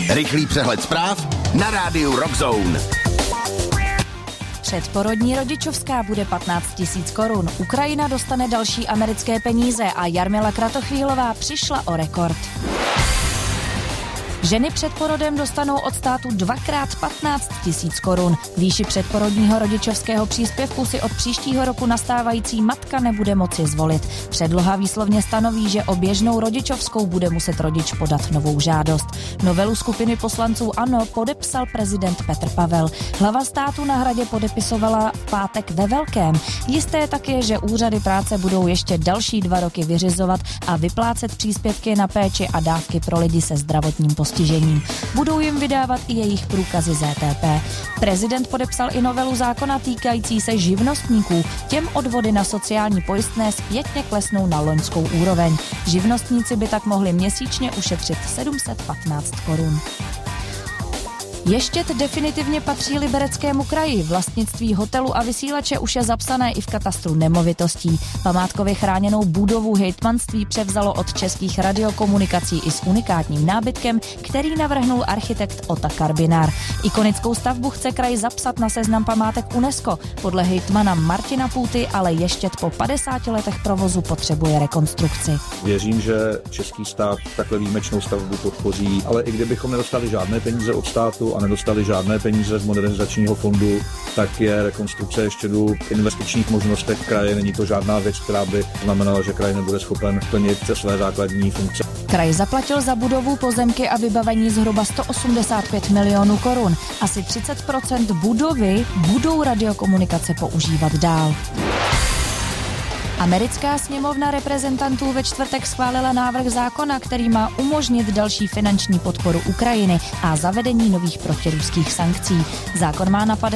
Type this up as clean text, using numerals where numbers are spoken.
Rychlý přehled zpráv na rádiu Rock Zone. Předporodní rodičovská bude 15 000 korun. Ukrajina dostane další americké peníze a Jarmila Kratochvílová přišla o rekord. Ženy před porodem dostanou od státu 2x 15 000 korun. Výši předporodního rodičovského příspěvku si od příštího roku nastávající matka nebude moci zvolit. Předloha výslovně stanoví, že o běžnou rodičovskou bude muset rodič podat novou žádost. Novelu skupiny poslanců ANO podepsal prezident Petr Pavel. Hlava státu na Hradě podepisovala v pátek ve velkém. Jisté tak je, že úřady práce budou ještě další 2 roky vyřizovat a vyplácet příspěvky na péči a dávky pro lidi se zdravotním postižením. Budou jim vydávat i jejich průkazy ZTP. Prezident podepsal i novelu zákona týkající se živnostníků. Těm odvody na sociální pojistné zpětně klesnou na loňskou úroveň. Živnostníci by tak mohli měsíčně ušetřit 715 korun. Ještěd definitivně patří Libereckému kraji. Vlastnictví hotelu a vysílače už je zapsané i v katastru nemovitostí. Památkově chráněnou budovu hejtmanství převzalo od Českých radiokomunikací i s unikátním nábytkem, který navrhnul architekt Ota Karbinár. Ikonickou stavbu chce kraj zapsat na seznam památek UNESCO. Podle hejtmana Martina Půty ale Ještěd po 50 letech provozu potřebuje rekonstrukci. Věřím, že český stát takhle výjimečnou stavbu podpoří, ale i kdybychom nedostali žádné peníze od státu a nedostali žádné peníze z modernizačního fondu, tak je rekonstrukce Ještědu v investičních možnostech kraje. Není to žádná věc, která by znamenala, že kraj nebude schopen plnit své základní funkce. Kraj zaplatil za budovu, pozemky a vybavení zhruba 185 milionů korun. Asi 30% budovy budou radiokomunikace používat dál. Americká sněmovna reprezentantů ve čtvrtek schválila návrh zákona, který má umožnit další finanční podporu Ukrajiny a zavedení nových protiruských sankcí. Zákon má napadat